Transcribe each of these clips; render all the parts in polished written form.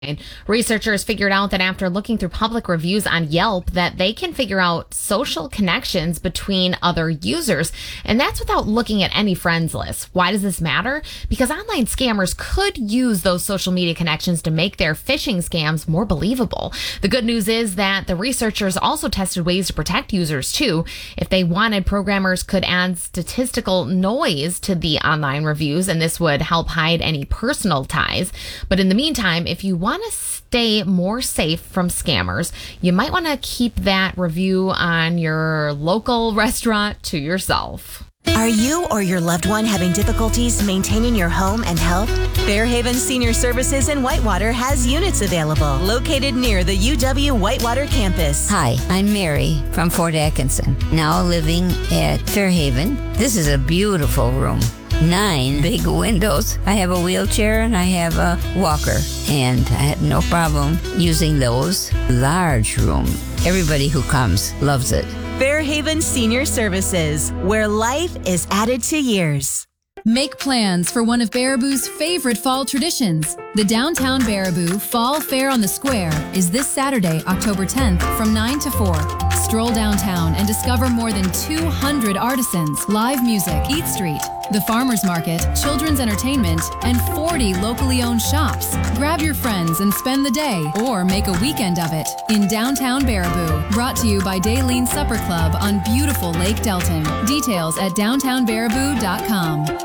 Researchers figured out that after looking through public reviews on Yelp that they can figure out social connections between other users, and that's without looking at any friends list. Why does this matter? Because online scammers could use those social media connections to make their phishing scams more believable. The good news is that the researchers also tested ways to protect users too. If they wanted, programmers could add statistical noise to the online reviews, and this would help hide any personal ties. But in the meantime, if you want to stay more safe from scammers, you might want to keep that review on your local restaurant to yourself. Are you or your loved one having difficulties maintaining your home and health? Fairhaven Senior Services in Whitewater has units available, located near the UW Whitewater campus. Hi, I'm Mary from Fort Atkinson, now living at Fairhaven. This is a beautiful room. 9 big windows. I have a wheelchair and I have a walker, and I had no problem using those. Large room. Everybody who comes loves it. Fairhaven Senior Services, where life is added to years. Make plans for one of Baraboo's favorite fall traditions. The Downtown Baraboo Fall Fair on the Square is this Saturday, October 10th from 9 to 4. Stroll downtown and discover more than 200 artisans, live music, Eat Street, the farmers market, children's entertainment, and 40 locally owned shops. Grab your friends and spend the day or make a weekend of it in downtown Baraboo. Brought to you by Daleen Supper Club on beautiful Lake Delton. Details at downtownbaraboo.com.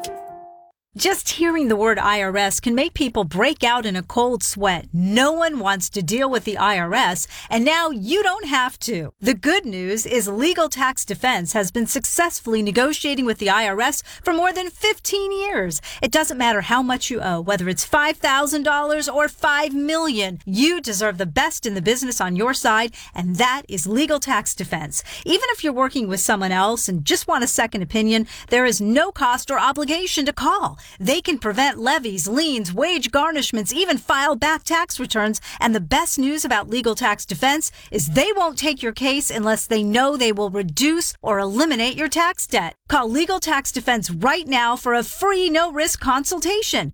Just hearing the word IRS can make people break out in a cold sweat. No one wants to deal with the IRS, and now you don't have to. The good news is Legal Tax Defense has been successfully negotiating with the IRS for more than 15 years. It doesn't matter how much you owe, whether it's $5,000 or $5 million. You deserve the best in the business on your side, and that is Legal Tax Defense. Even if you're working with someone else and just want a second opinion, there is no cost or obligation to call. They can prevent levies, liens, wage garnishments, even file back tax returns. And the best news about Legal Tax Defense is they won't take your case unless they know they will reduce or eliminate your tax debt. Call Legal Tax Defense right now for a free no-risk consultation.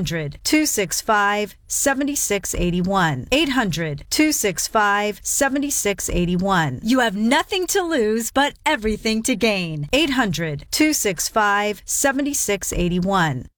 800-265-7681. 800-265-7681. You have nothing to lose but everything to gain. 800-265-7681.